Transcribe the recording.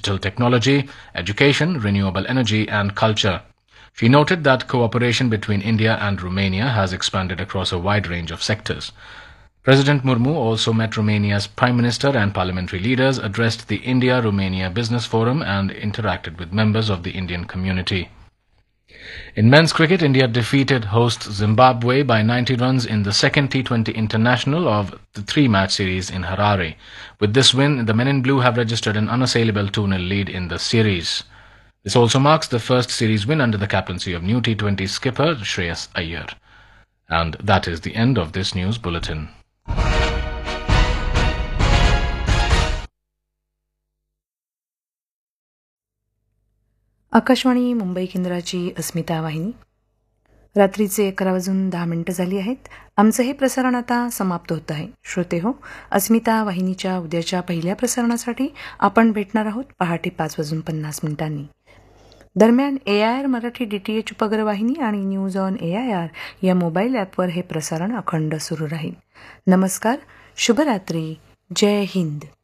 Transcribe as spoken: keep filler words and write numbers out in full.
digital technology, education, renewable energy, and culture. She noted that cooperation between India and Romania has expanded across a wide range of sectors. President Murmu also met Romania's Prime Minister and parliamentary leaders, addressed the India-Romania Business Forum, and interacted with members of the Indian community. In men's cricket, India defeated host Zimbabwe by ninety runs in the second T twenty international of the three-match series in Harare. With this win, the men in blue have registered an unassailable two nil lead in the series. This also marks the first series win under the captaincy of new T twenty skipper Shreyas Iyer. And that is the end of this news bulletin. Akashvani Mumbai केंद्राची अस्मिता वाहिनी. रात्रीचे अकरा वाजून दहा मिनिटं झाली आहेत. आमचं हे प्रसारण आता समाप्त होत आहे. श्रोते हो, अस्मिता वाहिनीच्या उद्याच्या पहिल्या प्रसारणासाठी आपण भेटणार आहोत पहाटे पाच वाजून पन्नास मिनिटांनी. दरम्यान ए आय आर मराठी डीटीएच उपग्रवाहिनी आणि news on A I R या मोबाईल ॲपवर हे प्रसारण अखंड सुरू राहील. नमस्कार, शुभरात्री, जय हिंद.